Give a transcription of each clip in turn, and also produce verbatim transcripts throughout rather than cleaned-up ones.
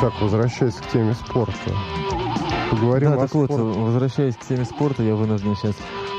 Так, возвращаясь к теме спорта. Поговорим да, о так спорте. вот, возвращаясь к теме спорта, я вынужден сейчас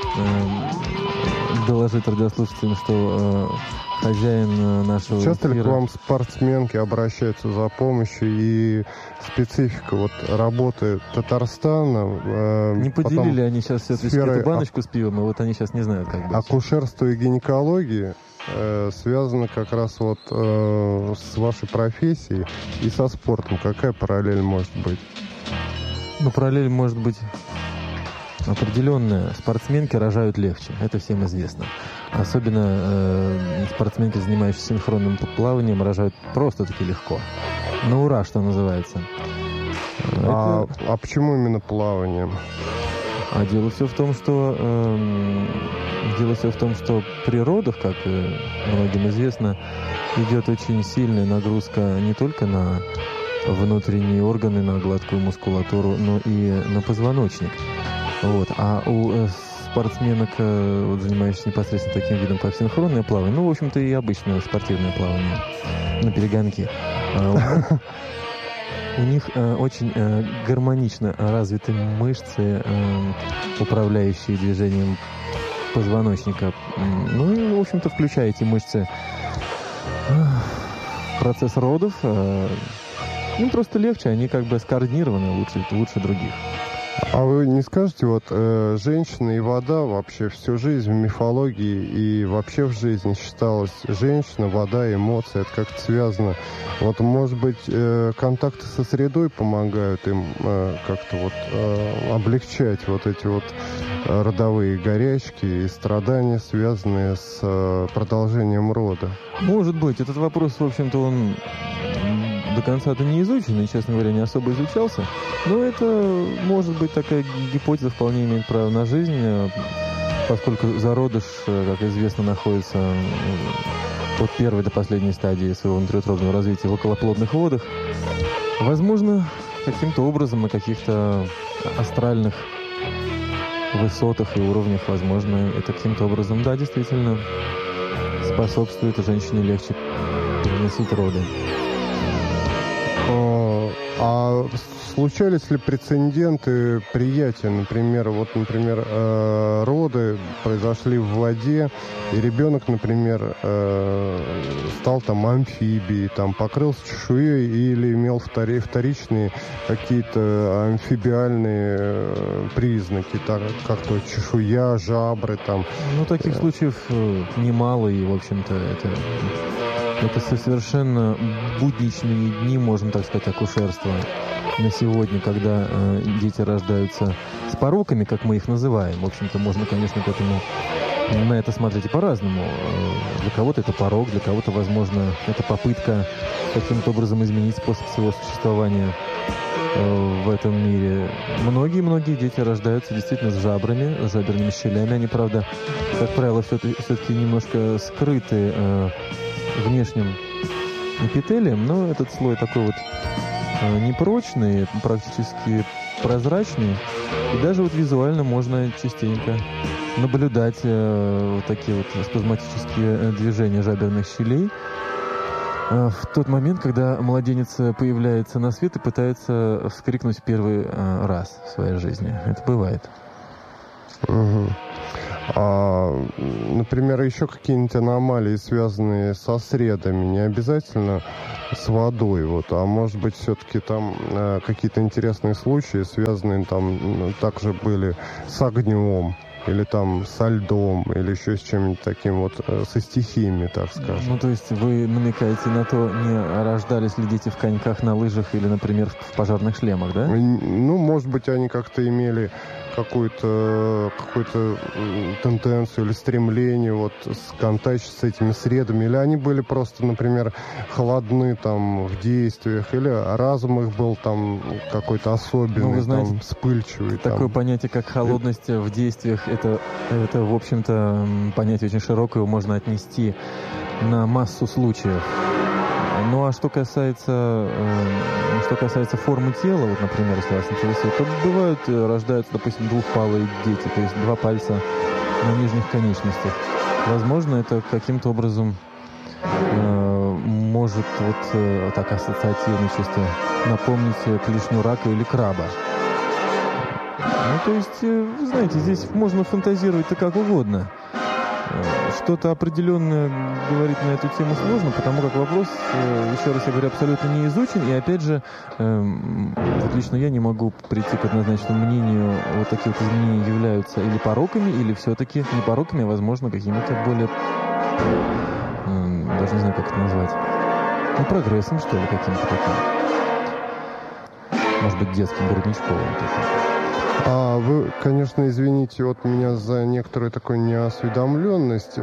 э, доложить радиослушателям, что э, хозяин нашего Часто эфира... ли к вам спортсменки обращаются за помощью, и специфика вот работы Татарстана? Э, Не поделили они сейчас все-таки сферы эту баночку с пивом, и вот они сейчас не знают, как быть. Акушерство и гинекология э, связано как раз вот э, с вашей профессией и со спортом. Какая параллель может быть? Ну, параллель может быть определенная. Спортсменки рожают легче, это всем известно. Особенно э, спортсменки, занимающиеся синхронным плаванием, рожают просто-таки легко. На ура, что называется. А, это... а почему именно плаванием? А дело все в том, что э, дело все в том, что при родах, как э, многим известно, идет очень сильная нагрузка не только на внутренние органы, на гладкую мускулатуру, но и на позвоночник. Вот. А у э, спортсменок, э, вот, занимающихся непосредственно таким видом, как синхронное плавание, ну, в общем-то, и обычное спортивное плавание на перегонки, э, у них э, очень э, гармонично развиты мышцы, э, управляющие движением позвоночника. Ну и, в общем-то, включая эти мышцы э, в процесс родов, э, им просто легче, они как бы скоординированы лучше, лучше других. А вы не скажете, вот э, женщина и вода вообще всю жизнь в мифологии и вообще в жизни считалась женщина, вода, эмоции, это как-то связано. Вот, может быть, э, контакты со средой помогают им э, как-то вот э, облегчать вот эти вот э, родовые горячки и страдания, связанные с э, продолжением рода? Может быть. Этот вопрос, в общем-то, он до конца-то не изучен, и, честно говоря, не особо изучался. Но это, может быть, такая гипотеза вполне имеет право на жизнь, поскольку зародыш, как известно, находится от первой до последней стадии своего внутриутробного развития в околоплодных водах. Возможно, каким-то образом на каких-то астральных высотах и уровнях, возможно, это каким-то образом, да, действительно, способствует женщине легче переносить роды. А случались ли прецеденты приятия, например, вот, например, э, роды произошли в воде, и ребенок, например, э, стал там амфибией, там покрылся чешуей или имел втори, вторичные какие-то амфибиальные э, признаки, так, как-то чешуя, жабры там. Ну, таких случаев немало, и, в общем-то, это... Это совершенно будничные дни, можно так сказать, акушерства на сегодня, когда э, дети рождаются с пороками, как мы их называем. В общем-то, можно, конечно, к этому, на это смотреть и по-разному. Для кого-то это порок, для кого-то, возможно, это попытка каким-то образом изменить способ своего существования э, в этом мире. Многие-многие дети рождаются действительно с жабрами, с жаберными щелями. Они, правда, как правило, все-таки немножко скрыты э, внешним эпителием, но этот слой такой вот э, непрочный, практически прозрачный, и даже вот визуально можно частенько наблюдать э, вот такие вот спазматические движения жаберных щелей э, в тот момент, когда младенец появляется на свет и пытается вскрикнуть в первый э, раз в своей жизни. Это бывает. Угу. А, например, еще какие-нибудь аномалии, связанные со средами, не обязательно с водой, вот, а может быть, все-таки там э, какие-то интересные случаи, связанные там ну, также были с огнем, или там со льдом, или еще с чем-нибудь таким вот, э, со стихиями, так скажем. Ну, то есть вы намекаете на то, не рождались ли дети в коньках, на лыжах или, например, в пожарных шлемах, да? Ну, может быть, они как-то имели какую-то какую-то тенденцию или стремление вот сконтачить с этими средами, или они были просто, например, холодны там в действиях, или разум их был там какой-то особенный, ну, вы знаете, там, вспыльчивый. Такое там. понятие, как холодность в действиях, это, это, в общем-то, понятие очень широкое, можно отнести на массу случаев. Ну, а что касается, э, что касается формы тела, вот, например, если вас интересует, то бывают, рождаются, допустим, двухпалые дети, то есть два пальца на нижних конечностях. Возможно, это каким-то образом э, может вот э, так ассоциативно чисто напомнить э, клешню рака или краба. Ну, то есть, э, вы знаете, здесь можно фантазировать-то как угодно. Что-то определенное говорить на эту тему сложно, потому как вопрос, еще раз я говорю, абсолютно не изучен. И опять же, вот лично я не могу прийти к однозначному мнению, вот такие вот изменения являются или пороками, или все-таки не пороками, а возможно какими-то более, даже не знаю, как это назвать, ну, прогрессом, что ли, каким-то таким. Может быть, детским, грудничковым таким. А вы, конечно, извините вот меня за некоторую такую неосведомленность.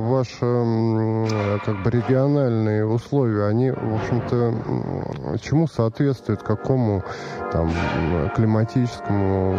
Ваши как бы региональные условия, они, в общем-то, чему соответствуют? Какому там климатическому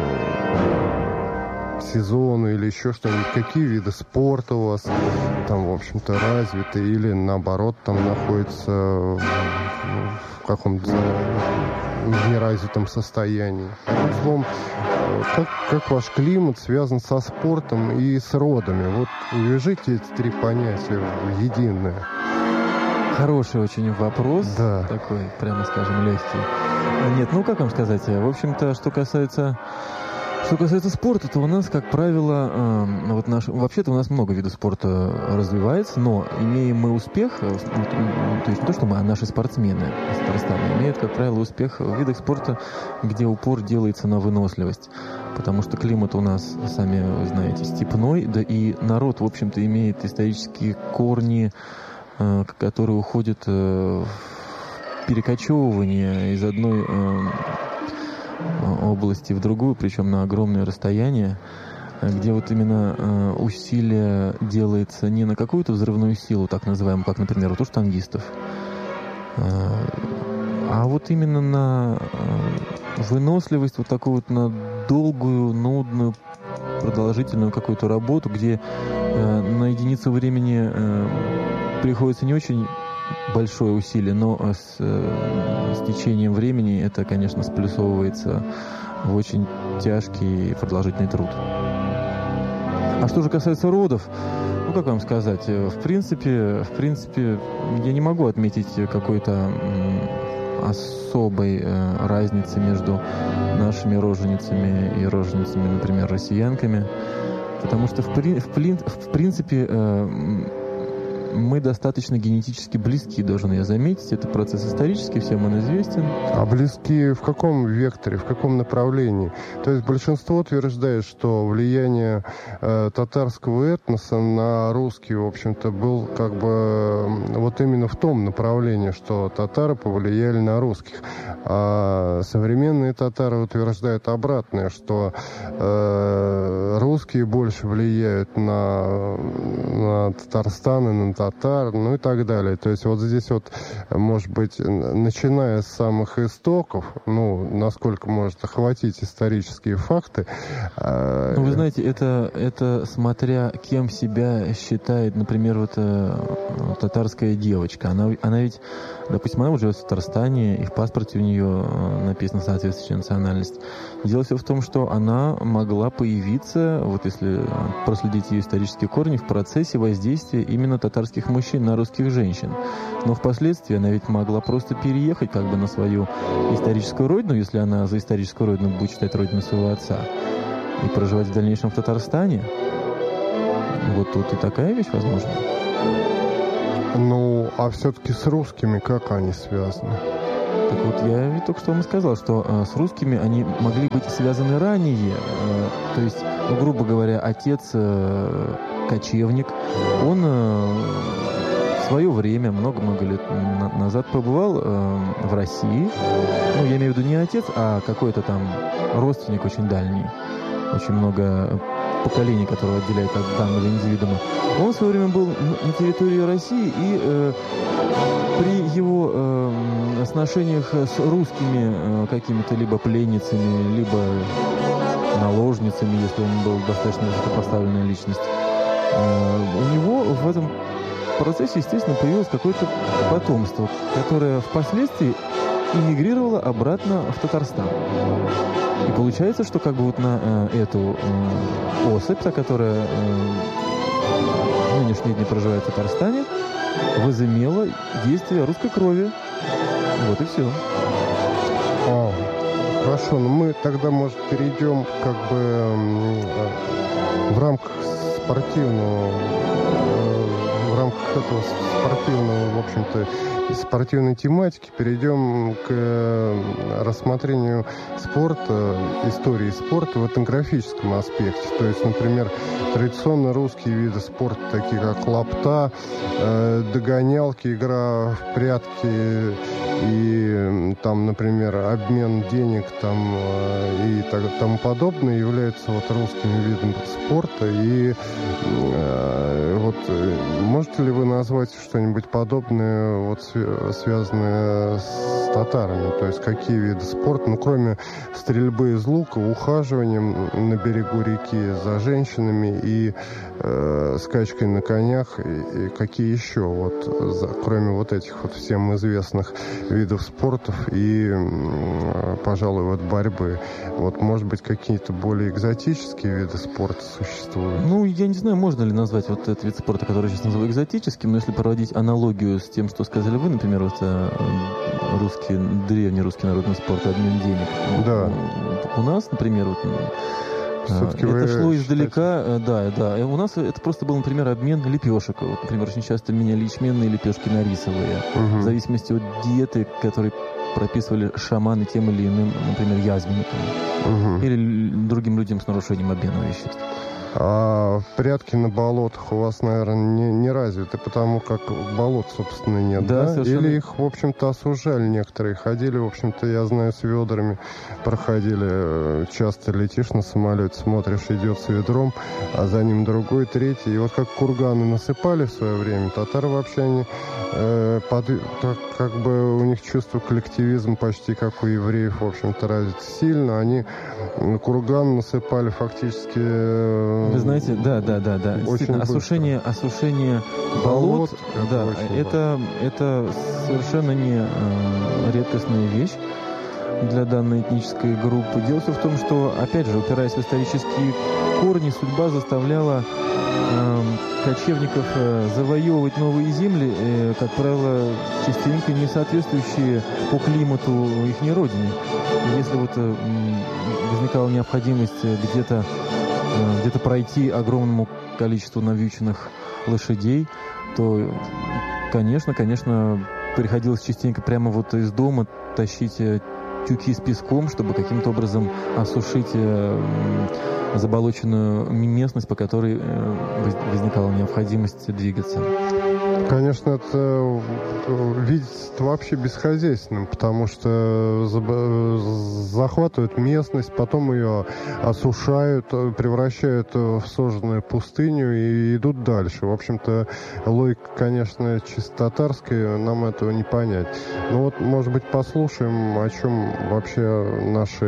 сезону или еще что-нибудь? Какие виды спорта у вас там, в общем-то, развиты или, наоборот, там находятся в каком-то неразвитом состоянии? Одним словом, как, как ваш климат связан со спортом и с родами? Вот увяжите эти три понятия в единое. Хороший очень вопрос. Да. Такой, прямо скажем, легкий. Нет, ну как вам сказать? В общем-то, что касается... Что касается спорта, то у нас, как правило, э, вот наш, вообще-то у нас много видов спорта развивается, но имеем мы успех, э, то есть не то, что мы, а наши спортсмены из Татарстана имеют, как правило, успех в видах спорта, где упор делается на выносливость. Потому что климат у нас, сами вы знаете, степной, да и народ, в общем-то, имеет исторические корни, э, которые уходят э, в перекочевывание из одной... Э, области в другую, причем на огромное расстояние, где вот именно э, усилие делается не на какую-то взрывную силу, так называемую, как, например, вот у штангистов, э, а вот именно на э, выносливость, вот такую вот на долгую, нудную, продолжительную какую-то работу, где э, на единицу времени э, приходится не очень большое усилие, но с, с течением времени это, конечно, сплюсовывается в очень тяжкий и продолжительный труд. А что же касается родов, ну, как вам сказать, в принципе, в принципе, я не могу отметить какой-то особой разницы между нашими роженицами и роженицами, например, россиянками, потому что, в, при, в, в принципе, мы достаточно генетически близки, должен я заметить. Это процесс исторический, всем он известен. А близки в каком векторе, в каком направлении? То есть большинство утверждает, что влияние э, татарского этноса на русский, в общем-то, был как бы э, вот именно в том направлении, что татары повлияли на русских. А современные татары утверждают обратное, что э, русские больше влияют на, на Татарстан и на татар, ну и так далее. То есть вот здесь вот, может быть, начиная с самых истоков, ну, насколько может охватить исторические факты. Ну, вы знаете, это, это смотря кем себя считает, например, вот э, татарская девочка. Она, она ведь, допустим, она живет в Татарстане, и в паспорте у нее написано соответствующая национальность. Дело все в том, что она могла появиться, вот если проследить ее исторические корни, в процессе воздействия именно татарских мужчин на русских женщин. Но впоследствии она ведь могла просто переехать как бы на свою историческую родину, если она за историческую родину будет считать родину своего отца, и проживать в дальнейшем в Татарстане. Вот тут и такая вещь возможна. Ну, а все-таки с русскими как они связаны? Так вот, я ведь только что вам сказал, что э, с русскими они могли быть связаны ранее. Э, то есть, ну, грубо говоря, отец э, кочевник, он э, в свое время, много-много лет на- назад побывал э, в России. Ну, я имею в виду не отец, а какой-то там родственник очень дальний. Очень много поколений, которые отделяют от данного индивидуума. Он в свое время был на территории России, и э, при его э, сношениях с русскими э, какими-то либо пленницами, либо наложницами, если он был достаточно высокопоставленная личность, э, у него в этом процессе, естественно, появилось какое-то потомство, которое впоследствии эмигрировало обратно в Татарстан. И получается, что как бы вот на э, эту э, особь, та, которая э, в нынешние дни проживает в Татарстане, возымело действие русской крови. Вот и все. А, хорошо, ну мы тогда, может, перейдем как бы в рамках спортивного, в рамках этого спортивного, в общем-то, спортивной тематики перейдем к рассмотрению спорта, истории спорта в этнографическом аспекте. То есть, например, традиционно русские виды спорта, такие как лапта, догонялки, игра в прятки и там, например, обмен денег там, и так, тому подобное являются вот русскими видами спорта. И э, вот можете ли вы назвать что-нибудь подобное, вот, связанное с татарами? То есть какие виды спорта, ну, кроме стрельбы из лука, ухаживанием на берегу реки за женщинами и э, скачкой на конях, и, и какие еще, вот, за, кроме вот этих вот всем известных видов спортов и, пожалуй, вот борьбы. Вот, может быть, какие-то более экзотические виды спорта существуют? Ну, я не знаю, можно ли назвать вот этот вид спорта, который сейчас называю экзотическим, но если проводить аналогию с тем, что сказали вы, например, вот русский, древний русский народный спорт, обмен денег. Да. У нас, например, вот, все-таки это шло считаете... издалека, да, да. У нас это просто был, например, обмен лепешек. Вот, например, очень часто меняли ячменные лепешки на рисовые. Угу. В зависимости от диеты, которые прописывали шаманы тем или иным, например, язвенникам. Угу. Или другим людям с нарушением обмена веществ. А прятки на болотах у вас, наверное, не, не развиты, потому как болот, собственно, нет, да? да? Совершенно... Или их, в общем-то, осужали некоторые. Ходили, в общем-то, я знаю, с ведрами проходили. Часто летишь на самолете, смотришь, идет с ведром, а за ним другой, третий. И вот как курганы насыпали в свое время, татары вообще, они, э, под, так, как бы у них чувство коллективизма почти как у евреев, в общем-то, развито сильно. Они курганы насыпали фактически... Э, Вы знаете, да, да, да, да. Действительно, осушение, осушение болот, болот да, это, это совершенно не э, редкостная вещь для данной этнической группы. Дело все в том, что, опять же, упираясь в исторические корни, судьба заставляла э, кочевников э, завоевывать новые земли, э, как правило, частенько не соответствующие по климату их родине. Если вот э, возникала необходимость где-то где-то пройти огромному количеству навьюченных лошадей, то, конечно, конечно, приходилось частенько прямо вот из дома тащить тюки с песком, чтобы каким-то образом осушить заболоченную местность, по которой возникала необходимость двигаться. Конечно, это видеть вообще бесхозяйственным, потому что захватывают местность, потом ее осушают, превращают в сожженную пустыню и идут дальше. В общем-то, логика, конечно, чисто татарская, нам этого не понять. Ну вот, может быть, послушаем, о чем вообще наши,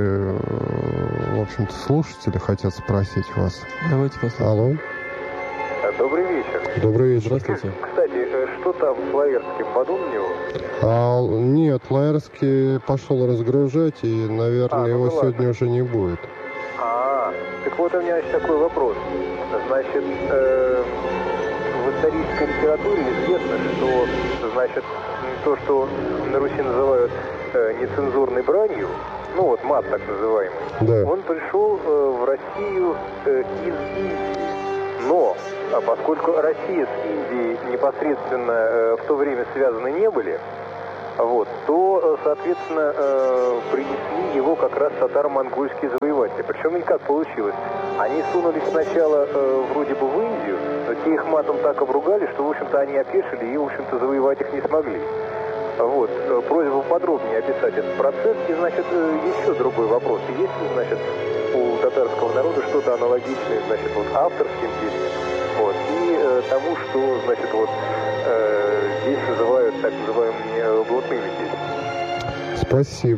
в общем-то, слушатели хотят спросить вас. Давайте послушаем. Алло. Добрый вечер. Добрый вечер. Здравствуйте. Кстати, что там с Лаэрским, подул на него? А, нет, Лаэрский пошел разгружать, и, наверное, а, ну его ладно. сегодня уже не будет. А, так вот у меня есть такой вопрос. Значит, э, в исторической литературе известно, что, значит, то, что на Руси называют э, нецензурной бранью, ну вот мат так называемый, да. Он пришел э, в Россию э, из Индии. Но, а поскольку Россия с Индией непосредственно э, в то время связаны не были, вот, то, соответственно, э, принесли его как раз татаро-монгольские завоеватели. Причем ведь как получилось? Они сунулись сначала э, вроде бы в Индию, но те их матом так обругали, что, в общем-то, они опешили и, в общем-то, завоевать их не смогли. Вот, просьба подробнее описать этот процесс. И, значит, еще другой вопрос. Есть ли, значит, у татарского народа что-то аналогичное, значит, вот авторским песням, вот, и э, тому, что, значит, вот э, здесь называют так называемыми блатными песнями? Спасибо.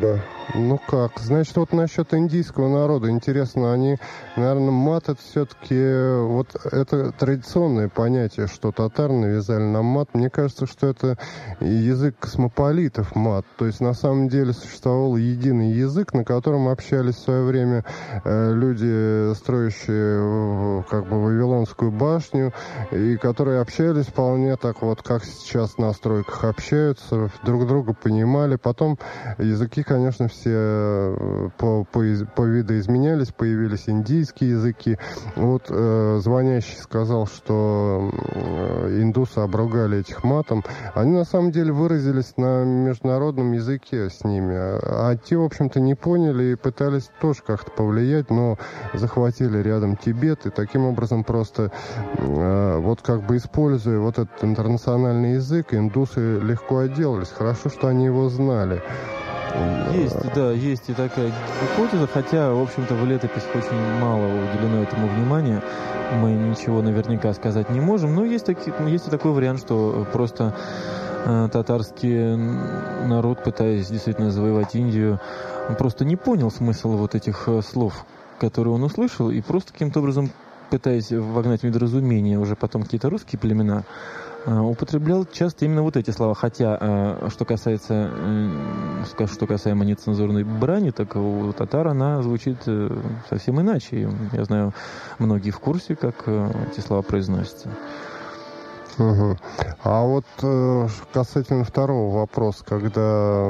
Ну как? Значит, вот насчет индийского народа, интересно, они, наверное, мат это все-таки, вот это традиционное понятие, что татары навязали нам мат. Мне кажется, что это язык космополитов мат. То есть, на самом деле, существовал единый язык, на котором общались в свое время э, люди, строящие как бы Вавилонскую башню, и которые общались вполне так вот, как сейчас на стройках общаются, друг друга понимали. Потом языки, конечно, все по, по, по видоизменялись, появились индийские языки. Вот э, звонящий сказал, что индусы обругали этих матом. Они на самом деле выразились на международном языке с ними. А те, в общем-то, не поняли и пытались тоже как-то повлиять, но захватили рядом Тибет. И таким образом просто э, вот как бы используя вот этот интернациональный язык, индусы легко отделались. Хорошо, что они его знали. Есть, да, есть и такая гипотеза, хотя, в общем-то, в летописях очень мало уделено этому внимания. Мы ничего наверняка сказать не можем, но есть, таки, есть и такой вариант, что просто э, татарский народ, пытаясь действительно завоевать Индию, просто не понял смысл вот этих э, слов, которые он услышал, и просто каким-то образом, пытаясь вогнать в недоразумение уже потом какие-то русские племена, употреблял часто именно вот эти слова. Хотя, что касается, что касаемо нецензурной брани, так у татар она звучит совсем иначе. Я знаю, многие в курсе, как эти слова произносятся. Угу. А вот э, касательно второго вопроса, когда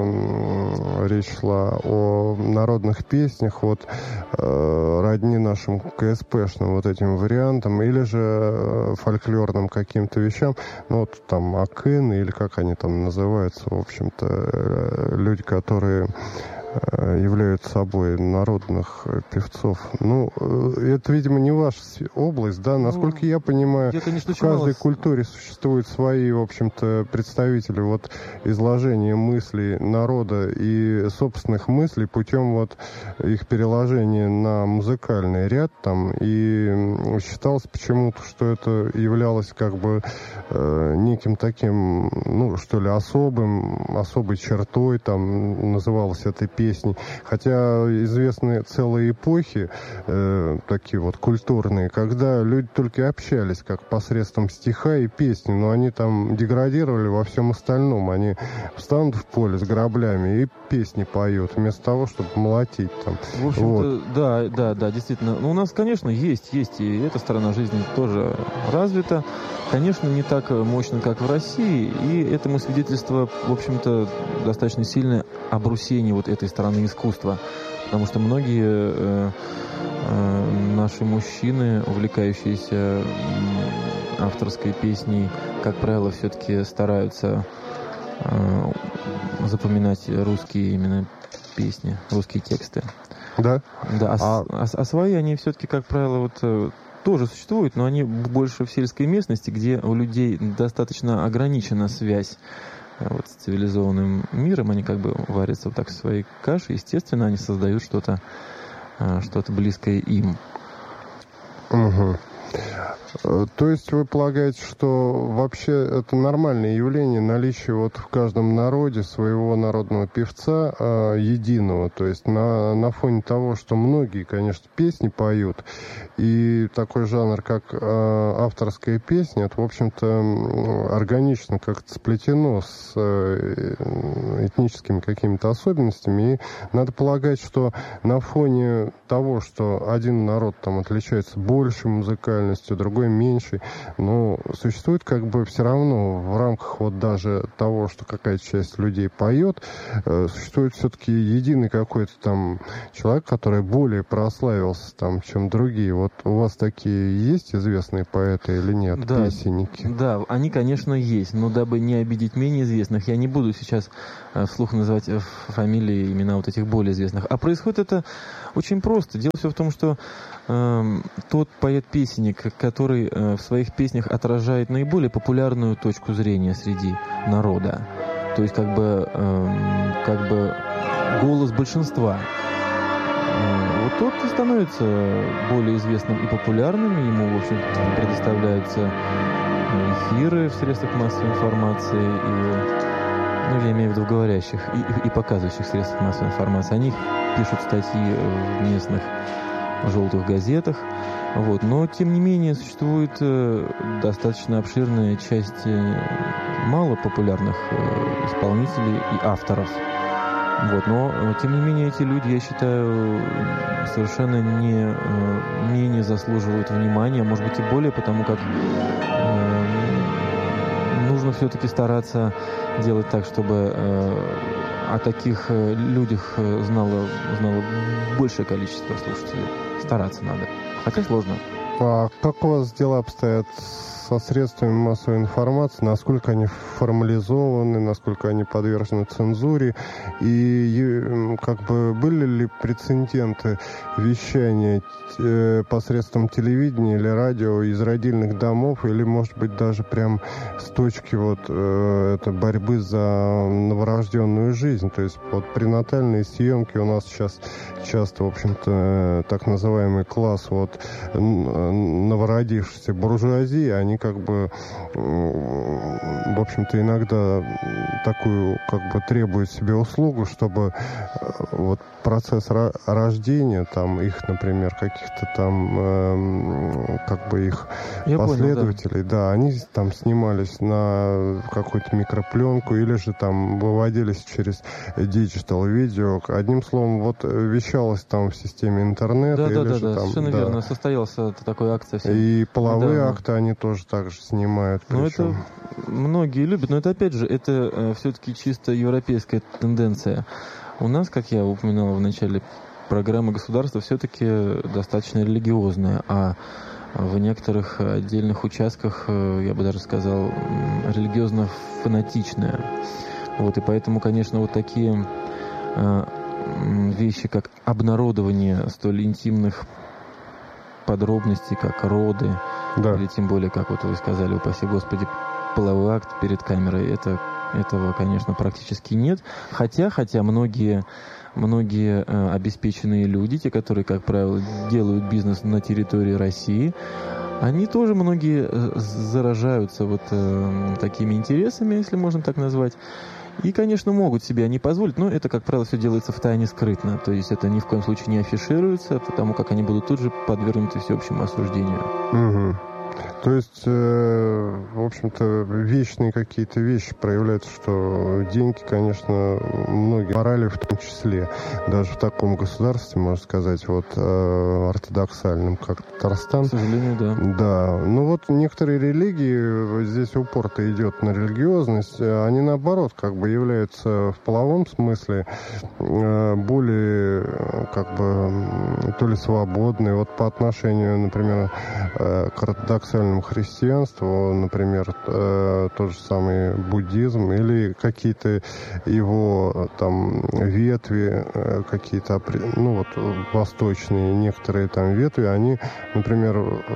э, речь шла о народных песнях, вот э, родни нашим КСПшным вот этим вариантам, или же э, фольклорным каким-то вещам, ну вот там акын, или как они там называются, в общем-то, э, люди, которые являются собой народных певцов. Ну, это, видимо, не ваша область, да? Насколько ну, я понимаю, в каждой культуре существуют свои, в общем-то, представители вот изложения мыслей народа и собственных мыслей путем вот их переложения на музыкальный ряд там. И считалось почему-то, что это являлось как бы э, неким таким, ну, что ли, особым, особой чертой, там, называлось это песней. Хотя известны целые эпохи, э, такие вот культурные, когда люди только общались как посредством стиха и песни, но они там деградировали во всем остальном. Они встанут в поле с граблями и песни поют, вместо того, чтобы молотить там. В общем-то, вот. да, да, да, действительно. Ну, у нас, конечно, есть, есть, и эта сторона жизни тоже развита. Конечно, не так мощно, как в России, и этому свидетельство, в общем-то, достаточно сильное обрусение вот этой стороны искусства. Потому что многие э, э, наши мужчины, увлекающиеся авторской песней, как правило, все-таки стараются э, запоминать русские именно песни, русские тексты. Да? Да, а, а... а свои они все-таки, как правило, вот... тоже существуют, но они больше в сельской местности, где у людей достаточно ограничена связь вот, с цивилизованным миром. Они как бы варятся вот так в своей каше. Естественно, они создают что-то, что-то близкое им. Угу. То есть вы полагаете, что вообще это нормальное явление, наличие вот в каждом народе своего народного певца э, единого, то есть на, на фоне того, что многие, конечно, песни поют, и такой жанр, как э, авторская песня, это, в общем-то, органично как-то сплетено с э, этническими какими-то особенностями, и надо полагать, что на фоне того, что один народ там отличается большей музыкальностью, другой меньшей, но существует как бы все равно в рамках вот даже того, что какая-то часть людей поет, э, существует все-таки единый какой-то там человек, который более прославился там, чем другие. Вот у вас такие есть известные поэты или нет, да, песенники? Да, они, конечно, есть, но дабы не обидеть менее известных, я не буду сейчас э, вслух называть э, фамилии, имена вот этих более известных. А происходит это очень просто. Дело все в том, что э, тот поэт-песенник, который э, в своих песнях отражает наиболее популярную точку зрения среди народа, то есть как бы, э, как бы голос большинства, э, вот тот и становится более известным и популярным, ему, в общем, предоставляются эфиры в средствах массовой информации, и ну, я имею в виду в говорящих и, и показывающих средствах массовой информации. Они пишут статьи в местных желтых газетах. Вот. Но, тем не менее, существует достаточно обширная часть малопопулярных исполнителей и авторов. Вот. Но, тем не менее, эти люди, я считаю, совершенно не менее заслуживают внимания, может быть, и более, потому как э, нужно все-таки стараться делать так, чтобы э, о таких людях знало, знало большее количество слушателей. Стараться надо. Хотя сложно. А как у вас дела обстоят со средствами массовой информации? Насколько они формализованы, насколько они подвержены цензуре? И как бы были ли прецеденты вещания э, посредством телевидения или радио из родильных домов, или, может быть, даже прям с точки вот э, это борьбы за новорожденную жизнь? То есть вот пренатальные съемки у нас сейчас часто, в общем-то, так называемый класс вот новородившейся буржуазии, они как бы, в общем-то, иногда такую как бы требуют себе услугу, чтобы вот процесс рождения, там, их, например, каких-то там, э, как бы их Я последователей, понял, да. да, они там снимались на какую-то микропленку или же там выводились через диджитал видео. Одним словом, вот вещалось там в системе интернета. Да, или да, да, же да, там, совершенно да. верно. Состоялся такой акция. И половые да, акты они тоже так же снимают. Ну, причем. это многие любят, но это, опять же, это э, все-таки чисто европейская тенденция. У нас, как я упоминал в начале программы, государство все-таки достаточно религиозное, а в некоторых отдельных участках, я бы даже сказал, религиозно-фанатичное. Вот, и поэтому, конечно, вот такие э, вещи, как обнародование столь интимных подробностей, как роды, да. или тем более, как вот вы сказали, упаси Господи, половой акт перед камерой, это этого, конечно, практически нет. Хотя, хотя многие, многие э, обеспеченные люди, те, которые, как правило, делают бизнес на территории России, они тоже многие э, заражаются вот э, такими интересами, если можно так назвать. И, конечно, могут себе они позволить, но это, как правило, все делается в тайне скрытно. То есть это ни в коем случае не афишируется, потому как они будут тут же подвергнуты всеобщему осуждению. Угу. То есть, э, в общем-то, вечные какие-то вещи проявляются, что деньги, конечно, многие морали в том числе, даже в таком государстве, можно сказать, вот э, ортодоксальном, как Татарстан. К сожалению, да. Да. Ну вот некоторые религии, здесь упор-то идет на религиозность, они наоборот как бы являются в половом смысле э, более как бы то ли свободные. Вот по отношению, например, э, к ортодоксальному христианству, например, э, тот же самый буддизм или какие-то его там ветви, э, какие-то, ну вот восточные некоторые там ветви, они, например,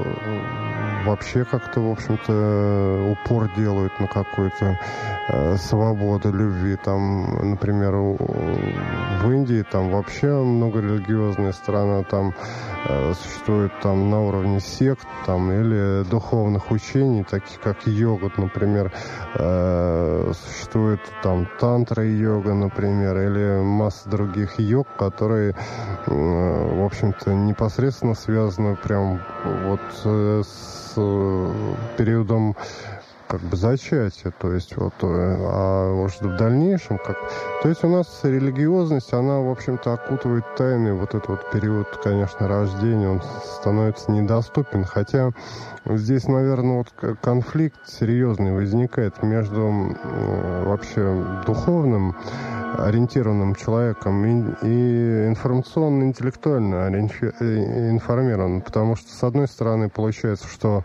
э, вообще как-то, в общем-то, упор делают на какую-то э, свободу любви. Там, например, в Индии там вообще многорелигиозная страна, там э, существует там на уровне сект там или духовных учений, таких как йога, например, э, существует там тантра-йога, например, или масса других йог, которые, э, в общем-то, непосредственно связаны прям вот э, с э, периодом как бы зачатия, то есть вот, а может в дальнейшем как, то есть у нас религиозность, она в общем-то окутывает тайны, вот этот вот период, конечно, рождения, он становится недоступен, хотя здесь, наверное, вот конфликт серьезный возникает между вообще духовным ориентированным человеком и, и информационно-интеллектуально информированным, потому что, с одной стороны, получается, что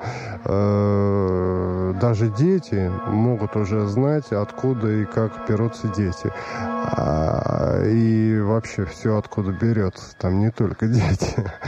э, даже дети могут уже знать, откуда и как берутся дети. А, и вообще все откуда берется, там не только дети.